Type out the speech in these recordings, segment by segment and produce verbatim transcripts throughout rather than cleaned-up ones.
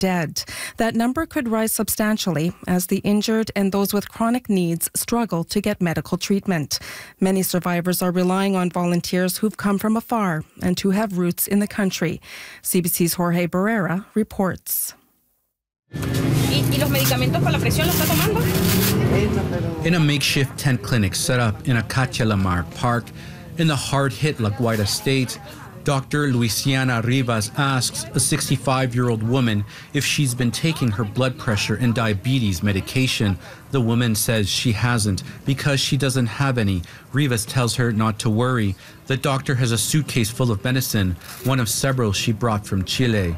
dead. That number could rise substantially as the injured and those with chronic needs struggle to get medical treatment. Many survivors are relying on volunteers who've come from afar and who have roots in the country. C B C's Jorge Barrera reports. In a makeshift tent clinic set up in Acacia La Mar Park in the hard-hit La Guaira state, Doctor Luisiana Rivas asks a sixty-five-year-old woman if she's been taking her blood pressure and diabetes medication. The woman says she hasn't because she doesn't have any. Rivas tells her not to worry. The doctor has a suitcase full of medicine, one of several she brought from Chile.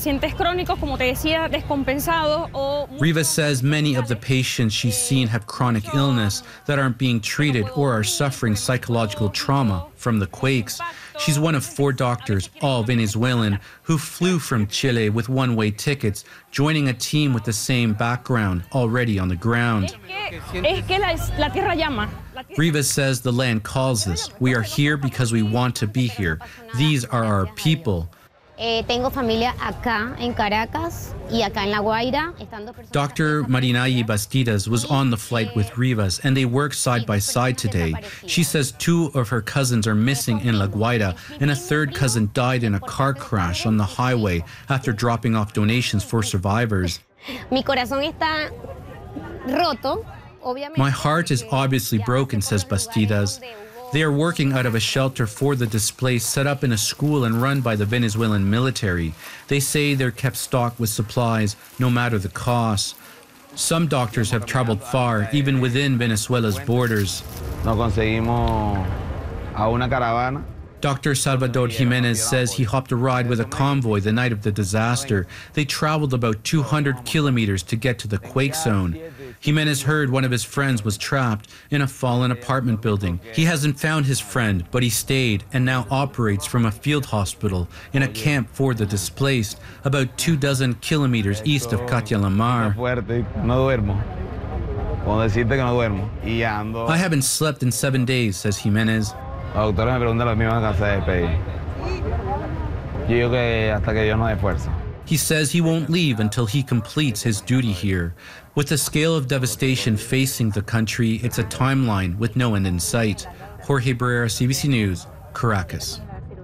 Rivas says many of the patients she's seen have chronic illness that aren't being treated or are suffering psychological trauma from the quakes. She's one of four doctors, all Venezuelan, who flew from Chile with one-way tickets, joining a team with the same background already on the ground. Rivas says the land calls us. We are here because we want to be here. These are our people. Doctor Marinayi Bastidas was on the flight with Rivas, and they work side by side today. She says two of her cousins are missing in La Guaira, and a third cousin died in a car crash on the highway after dropping off donations for survivors. My heart is obviously broken, says Bastidas. They are working out of a shelter for the displaced set up in a school and run by the Venezuelan military. They say they're kept stocked with supplies, no matter the cost. Some doctors have traveled far, even within Venezuela's borders. Doctor Salvador Jimenez says he hopped a ride with a convoy the night of the disaster. They traveled about two hundred kilometers to get to the quake zone. Jimenez heard one of his friends was trapped in a fallen apartment building. He hasn't found his friend, but he stayed and now operates from a field hospital in a camp for the displaced, about two dozen kilometers east of Acacia La Mar. I haven't slept in seven days, says Jimenez. He says he won't leave until he completes his duty here. With the scale of devastation facing the country, it's a timeline with no end in sight. Jorge Barrera, C B C News, Caracas.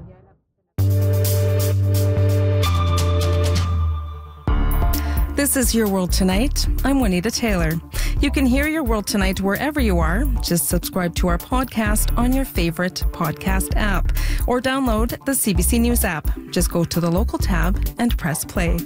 This is Your World Tonight. I'm Juanita Taylor. You can hear Your World Tonight wherever you are. Just subscribe to our podcast on your favorite podcast app or download the C B C News app. Just go to the local tab and press play.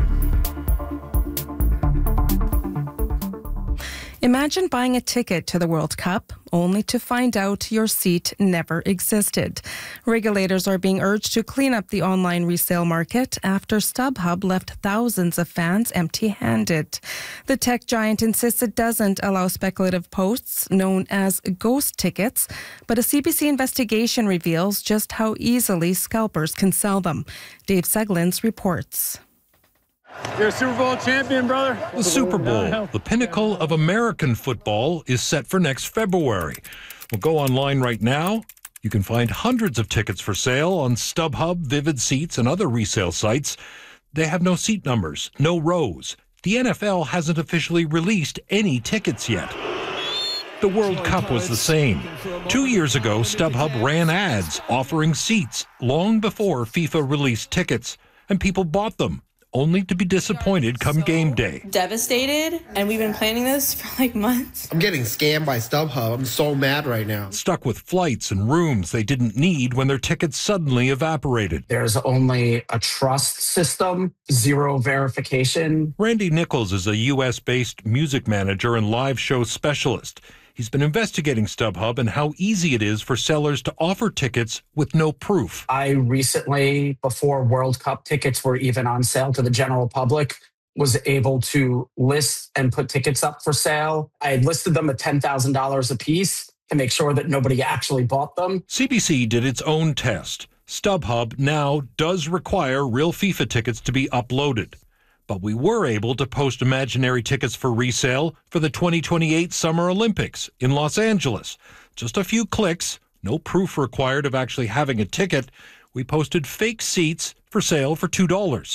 Imagine buying a ticket to the World Cup only to find out your seat never existed. Regulators are being urged to clean up the online resale market after StubHub left thousands of fans empty-handed. The tech giant insists it doesn't allow speculative posts known as ghost tickets, but a C B C investigation reveals just how easily scalpers can sell them. Dave Seglins reports. You're a Super Bowl champion, brother. The Super Bowl, the pinnacle of American football, is set for next February. Well, go online right now. You can find hundreds of tickets for sale on StubHub, Vivid Seats, and other resale sites. They have no seat numbers, no rows. The N F L hasn't officially released any tickets yet. The World Cup was the same. Two years ago, StubHub ran ads offering seats long before FIFA released tickets, and people bought them, only to be disappointed come game day. Devastated, and we've been planning this for like months. I'm getting scammed by StubHub. I'm so mad right now. Stuck with flights and rooms they didn't need when their tickets suddenly evaporated. There's only a trust system, zero verification. Randy Nichols is a U S-based music manager and live show specialist. He's been investigating StubHub and how easy it is for sellers to offer tickets with no proof. I recently, before World Cup tickets were even on sale to the general public, was able to list and put tickets up for sale. I had listed them at ten thousand dollars a piece to make sure that nobody actually bought them. C B C did its own test. StubHub now does require real FIFA tickets to be uploaded. But we were able to post imaginary tickets for resale for the twenty twenty-eight Summer Olympics in Los Angeles. Just a few clicks, no proof required of actually having a ticket. We posted fake seats for sale for two dollars.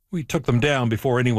We took them down before anyone